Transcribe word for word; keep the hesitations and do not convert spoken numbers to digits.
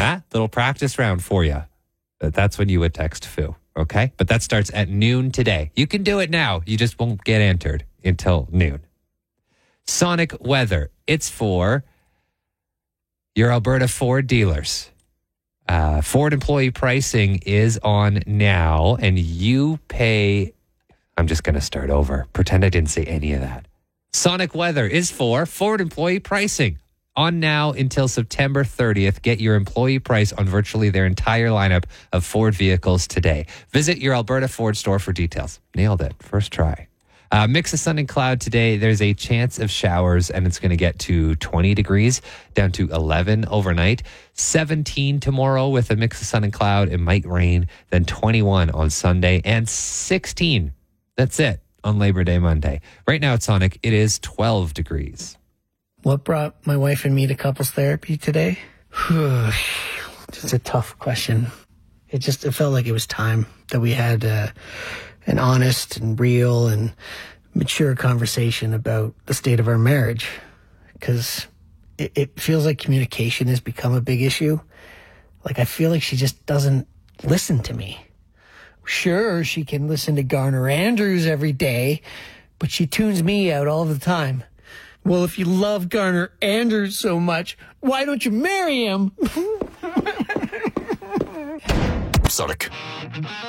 Huh? Little practice round for you. That's when you would text Foo. Okay? But that starts at noon today. You can do it now. You just won't get entered until noon. Sonic weather. It's for your Alberta Ford dealers. Uh, Ford employee pricing is on now, and you pay. I'm just going to start over. Pretend I didn't say any of that. Sonic weather is for Ford employee pricing. On now until September thirtieth. Get your employee price on virtually their entire lineup of Ford vehicles today. Visit your Alberta Ford store for details. Nailed it. First try. Uh, mix of sun and cloud today. There's a chance of showers, and it's going to get to twenty degrees, down to eleven overnight. seventeen tomorrow with a mix of sun and cloud. It might rain. Then twenty-one on Sunday, and sixteen. That's it on Labor Day Monday. Right now at Sonic, it is twelve degrees. What brought my wife and me to couples therapy today? Just a tough question. It just it felt like it was time that we had uh, an honest and real and mature conversation about the state of our marriage. Because it, it feels like communication has become a big issue. Like, I feel like she just doesn't listen to me. Sure, she can listen to Garner Andrews every day, but she tunes me out all the time. Well, if you love Garner Andrews so much, why don't you marry him? Sonic.